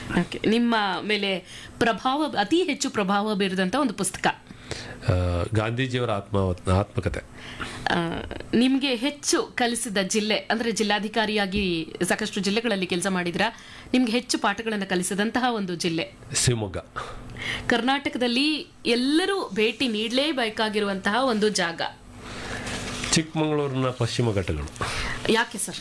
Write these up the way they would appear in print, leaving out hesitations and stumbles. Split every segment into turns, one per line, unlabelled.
Okay, ನಿಮ್ಮ ಮೇಲೆ ಅತಿ ಹೆಚ್ಚು ಪ್ರಭಾವ ಬೀರಿದಂತ ಒಂದು ಪುಸ್ತಕ
ಗಾಂಧೀಜಿಯವರ ಆತ್ಮಕಥೆ.
ನಿಮ್ಗೆ ಹೆಚ್ಚು ಕಲಿಸಿದ ಜಿಲ್ಲೆ ಅಂದ್ರೆ ಜಿಲ್ಲಾಧಿಕಾರಿಯಾಗಿ ಸಾಕಷ್ಟು ಜಿಲ್ಲೆಗಳಲ್ಲಿ ಕೆಲಸ ಮಾಡಿದ್ರ, ನಿಮ್ಗೆ ಹೆಚ್ಚು ಪಾಠಗಳನ್ನು ಕಲಿಸಿದಂತಹ ಒಂದು ಜಿಲ್ಲೆ
ಶಿವಮೊಗ್ಗ.
ಕರ್ನಾಟಕದಲ್ಲಿ ಎಲ್ಲರೂ ಭೇಟಿ ನೀಡಲೇಬೇಕಾಗಿರುವಂತಹ ಒಂದು ಜಾಗ
ಚಿಕ್ಕಮಗಳೂರಿನ ಪಶ್ಚಿಮ ಘಟ್ಟಗಳು.
ಯಾಕೆ ಸರ್?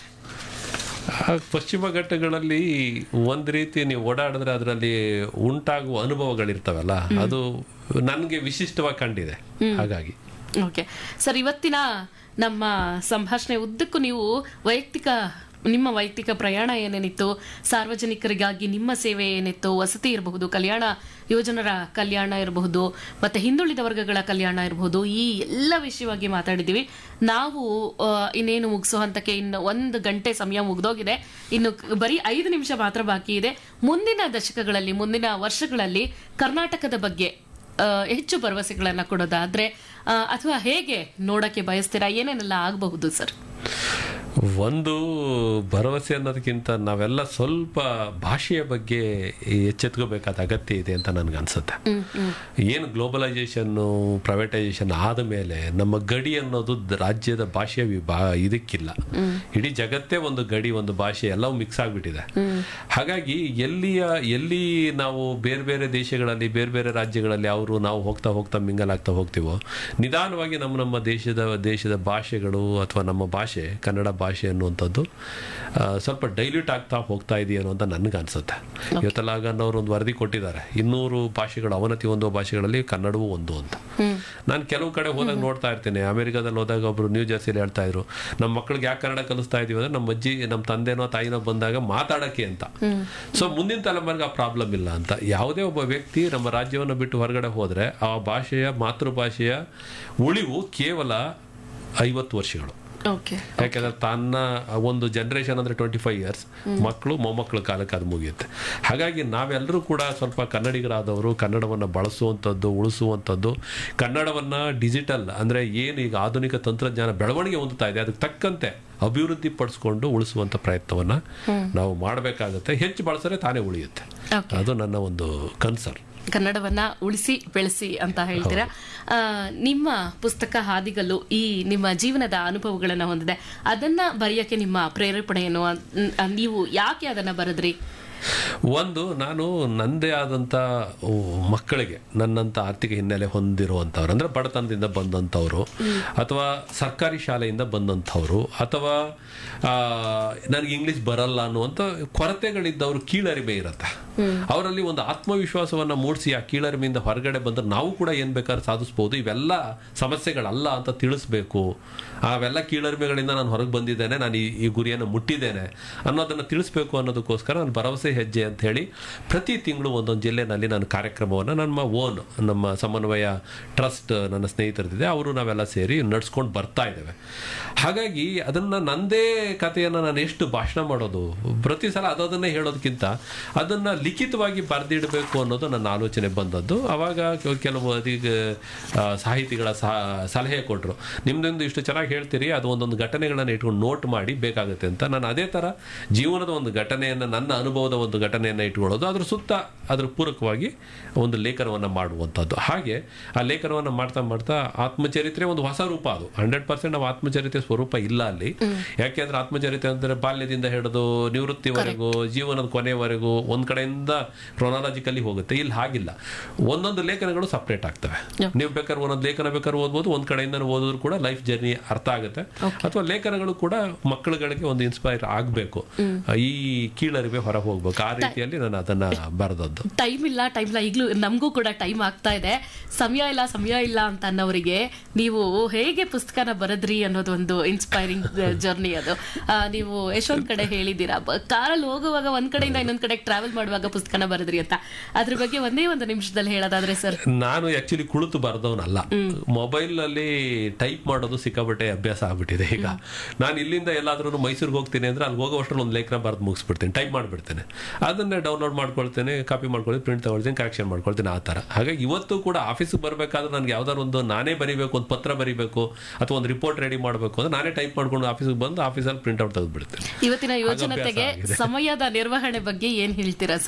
ಪಶ್ಚಿಮ ಘಟ್ಟಗಳಲ್ಲಿ ಒಂದು ರೀತಿ ನೀವು ಓಡಾಡಿದ್ರೆ ಅದರಲ್ಲಿ ಉಂಟಾಗುವ ಅನುಭವಗಳಿರ್ತವಲ್ಲ, ಅದು ನನಗೆ ವಿಶಿಷ್ಟವಾಗಿ ಕಂಡಿದೆ. ಹಾಗಾಗಿ
ಓಕೆ ಸರ್, ಇವತ್ತಿನ ನಮ್ಮ ಸಂಭಾಷಣೆ ಉದ್ದಕ್ಕೂ ನೀವು ನಿಮ್ಮ ವೈಯಕ್ತಿಕ ಪ್ರಯಾಣ ಏನೇನಿತ್ತು, ಸಾರ್ವಜನಿಕರಿಗಾಗಿ ನಿಮ್ಮ ಸೇವೆ ಏನಿತ್ತು, ವಸತಿ ಇರಬಹುದು, ಕಲ್ಯಾಣ ಯೋಜನರ ಕಲ್ಯಾಣ ಇರಬಹುದು, ಮತ್ತೆ ಹಿಂದುಳಿದ ವರ್ಗಗಳ ಕಲ್ಯಾಣ ಇರಬಹುದು, ಈ ಎಲ್ಲ ವಿಷಯವಾಗಿ ಮಾತಾಡಿದ್ದೀವಿ. ನಾವು ಇನ್ನೇನು ಮುಗಿಸೋ ಹಂತಕ್ಕೆ ಇನ್ನು 1 ಗಂಟೆ ಸಮಯ ಮುಗಿದೋಗಿದೆ. ಇನ್ನು ಬರೀ 5 ನಿಮಿಷ ಮಾತ್ರ ಬಾಕಿ ಇದೆ. ಮುಂದಿನ ದಶಕಗಳಲ್ಲಿ, ಮುಂದಿನ ವರ್ಷಗಳಲ್ಲಿ ಕರ್ನಾಟಕದ ಬಗ್ಗೆ ಹೆಚ್ಚು ಭರವಸೆಗಳನ್ನ ಕೊಡೋದಾದ್ರೆ ಅಥವಾ ಹೇಗೆ ನೋಡಕ್ಕೆ ಬಯಸ್ತೀರಾ? ಏನೇನೆಲ್ಲ ಆಗಬಹುದು ಸರ್?
ಒಂದು ಭರವಸೆ ಅನ್ನೋದಕ್ಕಿಂತ ನಾವೆಲ್ಲ ಸ್ವಲ್ಪ ಭಾಷೆಯ ಬಗ್ಗೆ ಎಚ್ಚೆತ್ಕೋಬೇಕಾದ ಅಗತ್ಯ ಇದೆ ಅಂತ ನನಗೆ ಅನ್ಸುತ್ತೆ. ಏನು ಗ್ಲೋಬಲೈಸೇಷನ್ನು, ಪ್ರೈವೇಟೈಸೇಷನ್ ಆದ ಮೇಲೆ ನಮ್ಮ ಗಡಿ ಅನ್ನೋದು ರಾಜ್ಯದ ಭಾಷೆಯ ಇದಕ್ಕಿಲ್ಲ. ಇಡೀ ಜಗತ್ತೇ ಒಂದು ಗಡಿ, ಒಂದು ಭಾಷೆ ಎಲ್ಲವೂ ಮಿಕ್ಸ್ ಆಗಿಬಿಟ್ಟಿದೆ. ಹಾಗಾಗಿ ಎಲ್ಲಿ ನಾವು ಬೇರೆ ಬೇರೆ ದೇಶಗಳಲ್ಲಿ, ಬೇರೆ ಬೇರೆ ರಾಜ್ಯಗಳಲ್ಲಿ ನಾವು ಹೋಗ್ತಾ ಮಿಂಗಲ್ ಆಗ್ತಾ ಹೋಗ್ತೀವೋ, ನಿಧಾನವಾಗಿ ನಮ್ಮ ದೇಶದ ಭಾಷೆಗಳು ಅಥವಾ ನಮ್ಮ ಭಾಷೆ, ಕನ್ನಡ ಭಾಷೆ ಅನ್ನುವಂಥದ್ದು ಸ್ವಲ್ಪ ಡೈಲ್ಯೂಟ್ ಆಗ್ತಾ ಹೋಗ್ತಾ ಇದೆಯೇನೋ ಅಂತ ನನಗೆ ಅನ್ಸುತ್ತೆ. ಇವತ್ತೆಲ್ಲ ಅವರು ಒಂದು ವರದಿ ಕೊಟ್ಟಿದ್ದಾರೆ, 200 ಭಾಷೆಗಳು ಅವನತಿ ಹೊಂದುವ ಭಾಷೆಗಳಲ್ಲಿ ಕನ್ನಡವೂ ಒಂದು ಅಂತ. ನಾನು ಕೆಲವು ಕಡೆ ಹೋದಾಗ ನೋಡ್ತಾ ಇರ್ತೇನೆ. ಅಮೆರಿಕಾದಲ್ಲಿ ಹೋದಾಗ ಒಬ್ರು ನ್ಯೂ ಜರ್ಸಿಯಲ್ಲಿ ಹೇಳ್ತಾ ಇದ್ರು, ನಮ್ಮ ಮಕ್ಕಳಿಗೆ ಯಾಕೆ ಕನ್ನಡ ಕಲಿಸ್ತಾ ಇದೀವಿ ಅಂದ್ರೆ ನಮ್ಮ ಅಜ್ಜಿ, ನಮ್ಮ ತಂದೆನೋ ತಾಯಿನೋ ಬಂದಾಗ ಮಾತಾಡಕ್ಕೆ ಅಂತ. ಸೊ ಮುಂದಿನ ತಲೆಮಾರಿಗೆ ಆ ಪ್ರಾಬ್ಲಮ್ ಇಲ್ಲ ಅಂತ. ಯಾವುದೇ ಒಬ್ಬ ವ್ಯಕ್ತಿ ನಮ್ಮ ರಾಜ್ಯವನ್ನು ಬಿಟ್ಟು ಹೊರಗಡೆ ಹೋದ್ರೆ ಆ ಭಾಷೆಯ, ಮಾತೃಭಾಷೆಯ ಉಳಿವು ಕೇವಲ 50 ವರ್ಷಗಳು. ಯಾಕೆಂದ್ರೆ ತನ್ನ ಒಂದು ಜನರೇಷನ್ ಅಂದ್ರೆ 25 years, ಮಕ್ಕಳು ಮೊಮ್ಮಕ್ಕಳ ಕಾಲಕ್ಕೆ ಅದು ಮುಗಿಯುತ್ತೆ. ಹಾಗಾಗಿ ನಾವೆಲ್ಲರೂ ಕೂಡ ಸ್ವಲ್ಪ ಕನ್ನಡಿಗರಾದವರು ಕನ್ನಡವನ್ನು ಬಳಸುವಂಥದ್ದು, ಉಳಿಸುವಂಥದ್ದು, ಕನ್ನಡವನ್ನು ಡಿಜಿಟಲ್ ಅಂದ್ರೆ ಏನು ಈಗ ಆಧುನಿಕ ತಂತ್ರಜ್ಞಾನ ಬೆಳವಣಿಗೆ ಹೊಂದುತ್ತಾ ಇದೆ ಅದಕ್ಕೆ ತಕ್ಕಂತೆ ಅಭಿವೃದ್ಧಿ ಪಡಿಸ್ಕೊಂಡು ಉಳಿಸುವಂತ ಪ್ರಯತ್ನವನ್ನ ನಾವು ಮಾಡಬೇಕಾಗುತ್ತೆ. ಹೆಚ್ಚು ಬಳಸಿದ್ರೆ ತಾನೇ ಉಳಿಯುತ್ತೆ. ಅದು ನನ್ನ ಒಂದು ಕನ್ಸರ್ನ್.
ಕನ್ನಡವನ್ನ ಉಳಿಸಿ ಬೆಳೆಸಿ ಅಂತ ಹೇಳ್ತೀರಾ. ನಿಮ್ಮ ಪುಸ್ತಕ ಹಾದಿಗಲ್ಲು ಈ ನಿಮ್ಮ ಜೀವನದ ಅನುಭವಗಳನ್ನ ಹೊಂದಿದೆ. ಅದನ್ನ ಬರೆಯಕ್ಕೆ ನಿಮ್ಮ ಪ್ರೇರೇಪಣೆ ಏನು? ನೀವು ಯಾಕೆ ಅದನ್ನ ಬರೆದ್ರಿ?
ಒಂದು, ನಾನು ನಂದೇ ಆದಂಥ ಮಕ್ಕಳಿಗೆ ನನ್ನಂಥ ಆರ್ಥಿಕ ಹಿನ್ನೆಲೆ ಹೊಂದಿರುವಂಥವ್ರು, ಅಂದರೆ ಬಡತನದಿಂದ ಬಂದಂಥವ್ರು ಅಥವಾ ಸರ್ಕಾರಿ ಶಾಲೆಯಿಂದ ಬಂದಂಥವ್ರು ಅಥವಾ ನನಗೆ ಇಂಗ್ಲೀಷ್ ಬರಲ್ಲ ಅನ್ನುವಂಥ ಕೊರತೆಗಳಿದ್ದವರು, ಕೀಳರಿಮೆ ಇರುತ್ತೆ ಅವರಲ್ಲಿ ಒಂದು ಆತ್ಮವಿಶ್ವಾಸವನ್ನು ಮೂಡಿಸಿ ಆ ಕೀಳರಿಮೆಯಿಂದ ಹೊರಗಡೆ ಬಂದರೆ ನಾವು ಕೂಡ ಏನು ಬೇಕಾದ್ರೂ ಸಾಧಿಸ್ಬೋದು, ಇವೆಲ್ಲ ಸಮಸ್ಯೆಗಳಲ್ಲ ಅಂತ ತಿಳಿಸ್ಬೇಕು. ಅವೆಲ್ಲ ಕೀಳರಿಮೆಗಳಿಂದ ನಾನು ಹೊರಗೆ ಬಂದಿದ್ದೇನೆ, ನಾನು ಈ ಗುರಿಯನ್ನು ಮುಟ್ಟಿದ್ದೇನೆ ಅನ್ನೋದನ್ನು ತಿಳಿಸ್ಬೇಕು ಅನ್ನೋದಕ್ಕೋಸ್ಕರ ನಾನು ಭರವಸೆ ಹೆಜ್ಜೆ ಅಂತ ಹೇಳಿ ಪ್ರತಿ ತಿಂಗಳು ಒಂದೊಂದು ಜಿಲ್ಲೆನಲ್ಲಿ ನಾನು ಕಾರ್ಯಕ್ರಮವನ್ನು ನಮ್ಮ ಸಮನ್ವಯ ಟ್ರಸ್ಟ್ ನನ್ನ ಸ್ನೇಹಿತರಿದೆ, ಅವರು ನಾವೆಲ್ಲ ಸೇರಿ ನಡ್ಸ್ಕೊಂಡು ಬರ್ತಾ ಇದ್ದೇವೆ. ಹಾಗಾಗಿ ಅದನ್ನು ನಂದೇ ಕಥೆಯನ್ನು ನಾನು ಎಷ್ಟು ಭಾಷಣ ಮಾಡೋದು, ಪ್ರತಿ ಸಲ ಅದನ್ನೇ ಹೇಳೋದಕ್ಕಿಂತ ಅದನ್ನು ಲಿಖಿತವಾಗಿ ಬರೆದಿಡಬೇಕು ಅನ್ನೋದು ನನ್ನ ಆಲೋಚನೆ ಬಂದದ್ದು. ಆವಾಗ ಕೆಲವು ಸಾಹಿತಿಗಳ ಸಲಹೆ ಕೊಟ್ಟರು, ನಿಮ್ದೊಂದು ಇಷ್ಟು ಚೆನ್ನಾಗಿ ಹೇಳ್ತೀರಿ, ಅದು ಒಂದೊಂದು ಘಟನೆಗಳನ್ನು ಇಟ್ಕೊಂಡು ನೋಟ್ ಮಾಡಿ ಬೇಕಾಗುತ್ತೆ ಅಂತ. ನಾನು ಅದೇ ಥರ ಜೀವನದ ಒಂದು ಘಟನೆಯನ್ನು, ನನ್ನ ಅನುಭವದ ಒಂದು ಘಟನೆಯನ್ನು ಇಟ್ಕೊಳ್ಳೋದು, ಅದ್ರ ಸುತ್ತ ಅದ್ರ ಪೂರಕವಾಗಿ ಒಂದು ಲೇಖನವನ್ನು ಮಾಡುವಂಥದ್ದು. ಹಾಗೆ ಆ ಲೇಖನವನ್ನು ಮಾಡ್ತಾ ಮಾಡ್ತಾ ಆತ್ಮಚರಿತ್ರೆ ಒಂದು ಹೊಸ ರೂಪ. ಅದು 100% ನಾವು ಆತ್ಮಚರಿತ್ರೆ ಸ್ವರೂಪ ಇಲ್ಲ ಅಲ್ಲಿ. ಯಾಕೆಂದ್ರೆ ಆತ್ಮಚರಿತ್ರೆ ಅಂದರೆ ಬಾಲ್ಯದಿಂದ ಹಿಡಿದು ನಿವೃತ್ತಿವರೆಗೂ, ಜೀವನದ ಕೊನೆಯವರೆಗೂ ಒಂದ್ ಕಡೆಯಿಂದ ಕ್ರೊನಾಲಜಿಕಲಿ ಹೋಗುತ್ತೆ. ಇಲ್ಲಿ ಹಾಗಿಲ್ಲ, ಒಂದೊಂದು ಲೇಖನಗಳು ಸಪ್ರೇಟ್ ಆಗ್ತವೆ. ನೀವು ಬೇಕಾದ್ರೆ ಒಂದೊಂದು ಲೇಖನ ಬೇಕಾದ್ರೆ ಓದ್ಬೋದು, ಒಂದ್ ಕಡೆಯಿಂದ ಓದಿದ್ರು ಕೂಡ ಲೈಫ್ ಜರ್ನಿ ಅರ್ಥ ಆಗುತ್ತೆ. ಅಥವಾ ಲೇಖನಗಳು ಕೂಡ ಮಕ್ಕಳುಗಳಿಗೆ ಒಂದು ಇನ್ಸ್ಪೈರ್ ಆಗಬೇಕು, ಈ ಕೀಳರಿವೆ ಹೊರ ಹೋಗ್ಬೇಕು, ಆ ರೀತಿಯಲ್ಲಿ ನಾನು ಅದನ್ನ ಬರೆದದ್ದು.
ಟೈಮ್ ಇಲ್ಲ ಈಗಲೂ ನಮಗೂ ಕೂಡ ಟೈಮ್ ಆಗ್ತಾ ಇದೆ, ಸಮಯ ಇಲ್ಲ ಅಂತ ಅನ್ನೋರಿಗೆ ನೀವು ಹೇಗೆ ಪುಸ್ತಕನ ಬರೆದ್ರಿ ಅನ್ನೋದು ಒಂದು ಇನ್ಸ್ಪೈರಿಂಗ್ ಜರ್ನಿ. ಅದು ನೀವು ಎಷ್ಟೊಂದ್ ಕಡೆ ಹೇಳಿದ್ದೀರಾ, ಕಾರಲ್ಲಿ ಹೋಗುವಾಗ ಒಂದ್ ಕಡೆಯಿಂದ ಇನ್ನೊಂದ್ ಕಡೆ ಟ್ರಾವೆಲ್ ಮಾಡುವಾಗ ಪುಸ್ತಕನ ಬರೆದ್ರಿ ಅಂತ. ಅದ್ರ ಬಗ್ಗೆ ಒಂದೇ ಒಂದು ನಿಮಿಷದಲ್ಲಿ ಹೇಳೋದಾದ್ರೆ ಸರ್?
ನಾನು ಆಕ್ಚುಲಿ ಕುಳಿತು ಬರೆದವನಲ್ಲ, ಮೊಬೈಲ್ ನಲ್ಲಿ ಟೈಪ್ ಮಾಡೋದು ಸಿಕ್ಕಾಬಟ್ಟೆ ಅಭ್ಯಾಸ ಆಗ್ಬಿಟ್ಟಿದೆ. ಈಗ ನಾನು ಇಲ್ಲಿಂದ ಎಲ್ಲಾದ್ರೂ ಮೈಸೂರಿಗೆ ಹೋಗ್ತೀನಿ ಅಂದ್ರೆ ಅಲ್ಲಿ ಹೋಗೋ ಅಷ್ಟರಲ್ಲಿ ಒಂದು ಲೇಖನ ಬರೆದು ಮುಗಿಸ್ಬಿಡ್ತೀನಿ, ಟೈಪ್ ಮಾಡ್ಬಿಡ್ತೇನೆ, ಅದನ್ನೇ ಡೌನ್ಲೋಡ್ ಮಾಡ್ಕೊಳ್ತೇನೆ, ಕಾಪಿ ಮಾಡ್ಕೊಳ್ತೀನಿ, ಪ್ರಿಂಟ್ ತಗೊಳ್ತೀನಿ, ಕರೆಕ್ಷನ್ ಮಾಡ್ಕೊಳ್ತೀನಿ, ಆ ತರ. ಹಾಗಾಗಿ ಇವತ್ತು ಕೂಡ ಆಫೀಸ್ಗೆ ಬರಬೇಕಾದ್ರೆ ನನಗೆ ಯಾವ್ದಾದ್ರು ಒಂದು ನಾನೇ ಬರೀಬೇಕು, ಒಂದು ಪತ್ರ ಬರೀಬೇಕು ಅಥವಾ ಒಂದು ರಿಪೋರ್ಟ್ ರೆಡಿ ಮಾಡಬೇಕು ಅಂದ್ರೆ ನಾನೇ ಟೈಪ್ ಮಾಡ್ಕೊಂಡು ಆಫೀಸ್ಗೆ ಬಂದು ಆಫೀಸಲ್ಲಿ ಪ್ರಿಂಟ್ ಔಟ್ ತೆಗೆದುಬಿಡ್ತೇನೆ.
ಇವತ್ತಿನ ಯೋಜನೆಗೆ ಸಮಯದ ನಿರ್ವಹಣೆ ಬಗ್ಗೆ ಏನ್ ಹೇಳ್ತೀರಾ ಸರ್?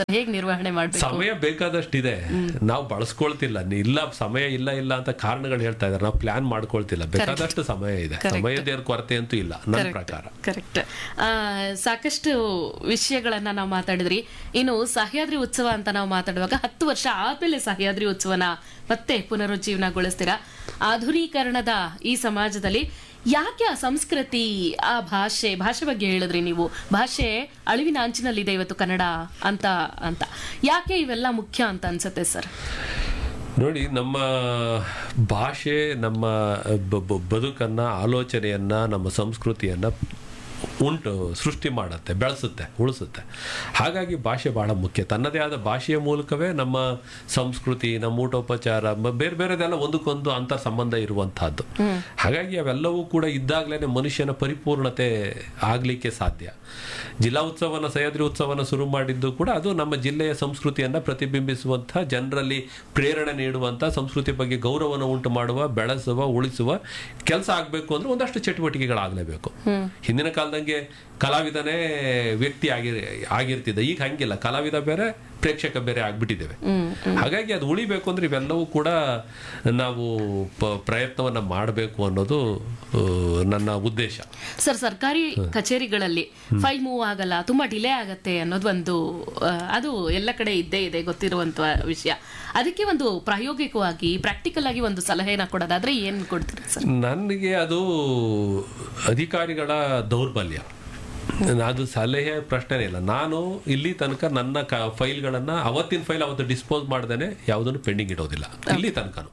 ಹೇಗ್ ನಿರ್ವಹಣೆ ಮಾಡ್ಬೇಕು?
ಸಮಯ ಬೇಕಾದಷ್ಟಿದೆ, ನಾವು ಬಳಸ್ಕೊಳ್ತಿಲ್ಲ. ಇಲ್ಲ ಸಮಯ ಇಲ್ಲ ಇಲ್ಲ ಅಂತ ಕಾರಣಗಳು ಹೇಳ್ತಾ ಇದಾರೆ, ನಾವು ಪ್ಲಾನ್ ಮಾಡ್ಕೊಳ್ತಿಲ್ಲ. ಬೇಕಾದಷ್ಟು ಸಮಯ ಇದೆ, ಸಮಯದ ಕೊರತೆ ಅಂತೂ ಇಲ್ಲ ನನ್ನ ಪ್ರಕಾರ.
ಕರೆಕ್ಟ್. ಸಾಕಷ್ಟು ವಿಷಯಗಳನ್ನ ನಾವು ಮಾತಾಡಿದ್ರಿ. ಇನ್ನು ಸಹ್ಯಾದ್ರಿ ಉತ್ಸವ ಅಂತ ನಾವು ಮಾತಾಡುವಾಗ 10 ವರ್ಷ ಆದ್ಮೇಲೆ ಸಹ್ಯಾದ್ರಿ ಉತ್ಸವನ ಮತ್ತೆ ಪುನರುಜ್ಜೀವನಗೊಳಿಸ್ತೀರಾ. ಆಧುನೀಕರಣದ ಈ ಸಮಾಜದಲ್ಲಿ ಯಾಕೆ ಆ ಸಂಸ್ಕೃತಿ, ಆ ಭಾಷೆ ಬಗ್ಗೆ ಹೇಳಿದ್ರಿ ನೀವು, ಭಾಷೆ ಅಳಿವಿನ ಅಂಚಿನಲ್ಲಿದೆ ಇವತ್ತು ಕನ್ನಡ ಅಂತ ಯಾಕೆ ಇವೆಲ್ಲ ಮುಖ್ಯ ಅಂತ ಅನ್ಸುತ್ತೆ ಸರ್?
ನೋಡಿ, ನಮ್ಮ ಭಾಷೆ ನಮ್ಮ ಬದುಕನ್ನ, ಆಲೋಚನೆಯನ್ನ, ನಮ್ಮ ಸಂಸ್ಕೃತಿಯನ್ನ ಸೃಷ್ಟಿ ಮಾಡುತ್ತೆ, ಬೆಳೆಸುತ್ತೆ, ಉಳಿಸುತ್ತೆ. ಹಾಗಾಗಿ ಭಾಷೆ ಬಹಳ ಮುಖ್ಯ. ತನ್ನದೇ ಆದ ಭಾಷೆಯ ಮೂಲಕವೇ ನಮ್ಮ ಸಂಸ್ಕೃತಿ, ನಮ್ಮ ಊಟೋಪಚಾರ, ಬೇರೆ ಬೇರೆದೆಲ್ಲ ಒಂದಕ್ಕೊಂದು ಅಂತರ್ ಸಂಬಂಧ ಇರುವಂತಹದ್ದು. ಹಾಗಾಗಿ ಅವೆಲ್ಲವೂ ಕೂಡ ಇದ್ದಾಗಲೇ ಮನುಷ್ಯನ ಪರಿಪೂರ್ಣತೆ ಆಗ್ಲಿಕ್ಕೆ ಸಾಧ್ಯ. ಜಿಲ್ಲಾ ಉತ್ಸವನ, ಸಹ್ಯಾದ್ರಿ ಉತ್ಸವನ ಶುರು ಮಾಡಿದ್ದು ಕೂಡ ಅದು ನಮ್ಮ ಜಿಲ್ಲೆಯ ಸಂಸ್ಕೃತಿಯನ್ನ ಪ್ರತಿಬಿಂಬಿಸುವಂತಹ, ಜನರಲ್ಲಿ ಪ್ರೇರಣೆ ನೀಡುವಂತಹ, ಸಂಸ್ಕೃತಿ ಬಗ್ಗೆ ಗೌರವನ ಉಂಟು ಮಾಡುವ, ಬೆಳೆಸುವ, ಉಳಿಸುವ ಕೆಲಸ ಆಗ್ಬೇಕು ಅಂದ್ರೆ ಒಂದಷ್ಟು ಚಟುವಟಿಕೆಗಳಾಗಲೇಬೇಕು. ಹಿಂದಿನ ಕಾಲದಂಗೆ ಕಲಾವಿದನೇ ವ್ಯಕ್ತಿ ಆಗಿರ್ತಿದ್ದ, ಈಗ ಹಂಗಿಲ್ಲ. ಕಲಾವಿದ ಬೇರೆ, ಪ್ರೇಕ್ಷಕ ಬೇರೆ ಆಗ್ಬಿಟ್ಟಿದ್ದೇವೆ. ಹಾಗಾಗಿ ಅದು ಉಳಿಬೇಕು ಅಂದ್ರೆ ಇವೆಲ್ಲವೂ ಕೂಡ ನಾವು ಪ್ರಯತ್ನವನ್ನ ಮಾಡಬೇಕು ಅನ್ನೋದು ನನ್ನ ಉದ್ದೇಶ.
ಸರ್, ಸರ್ಕಾರಿ ಕಚೇರಿಗಳಲ್ಲಿ ಫೈಲ್ ಮೂವ್ ಆಗಲ್ಲ, ತುಂಬಾ ಡಿಲೇ ಆಗತ್ತೆ ಅನ್ನೋದು ಒಂದು, ಅದು ಎಲ್ಲ ಕಡೆ ಇದ್ದೇ ಇದೆ, ಗೊತ್ತಿರುವಂತ ವಿಷಯ. ಅದಕ್ಕೆ ಒಂದು ಪ್ರಾಯೋಗಿಕವಾಗಿ, ಪ್ರಾಕ್ಟಿಕಲ್ ಆಗಿ ಒಂದು ಸಲಹೆನ ಕೊಡೋದಾದ್ರೆ ಏನ್ ಕೊಡ್ತೀರಾ ಸರ್?
ನನಗೆ ಅದು ಅಧಿಕಾರಿಗಳ ದೌರ್ಬಲ್ಯ. ಅದು ಸಲಹೆ ಪ್ರಶ್ನೆ ಇಲ್ಲ. ನಾನು ಇಲ್ಲಿ ತನಕ ನನ್ನ ಫೈಲ್ಗಳನ್ನ ಅವತ್ತಿನ ಫೈಲ್ ಅವತ್ತು ಡಿಸ್ಪೋಸ್ ಮಾಡ್ದೇನೆ ಯಾವುದನ್ನು ಪೆಂಡಿಂಗ್ ಇಡೋದಿಲ್ಲ, ಇಲ್ಲಿ ತನಕನು.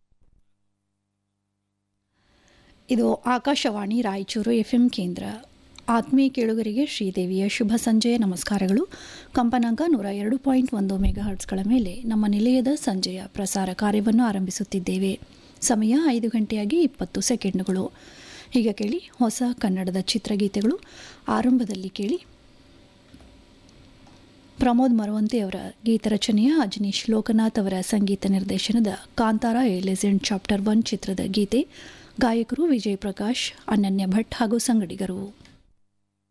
ಇದು ಆಕಾಶವಾಣಿ ರಾಯಚೂರು FM ಕೇಂದ್ರ. ಆತ್ಮೀಯ ಕೇಳುಗರಿಗೆ ಶ್ರೀದೇವಿಯ ಶುಭ ಸಂಜೆಯ ನಮಸ್ಕಾರಗಳು. ಕಂಪನಾಂಕ 102.1 ಮೆಗಾಹರ್ಟ್ಸ್ಗಳ ಮೇಲೆ ನಮ್ಮ ನಿಲಯದ ಸಂಜೆಯ ಪ್ರಸಾರ ಕಾರ್ಯವನ್ನು ಆರಂಭಿಸುತ್ತಿದ್ದೇವೆ. ಸಮಯ 5 ಗಂಟೆಯಾಗಿ 20 ಸೆಕೆಂಡುಗಳು. ಈಗ ಕೇಳಿ ಹೊಸ ಕನ್ನಡದ ಚಿತ್ರಗೀತೆಗಳು. ಆರಂಭದಲ್ಲಿ ಕೇಳಿ ಪ್ರಮೋದ್ ಮರವಂತೆಯವರ ಗೀತರಚನೆಯ ಅಜನೀಶ್ ಲೋಕನಾಥ್ ಅವರ ಸಂಗೀತ ನಿರ್ದೇಶನದ ಕಾಂತಾರ ಎ ಲೆಜೆಂಡ್ ಚಾಪ್ಟರ್ 1 ಚಿತ್ರದ ಗೀತೆ. ಗಾಯಕರು ವಿಜಯ್ ಪ್ರಕಾಶ್, ಅನನ್ಯ ಭಟ್ ಹಾಗೂ ಸಂಗಡಿಗರು.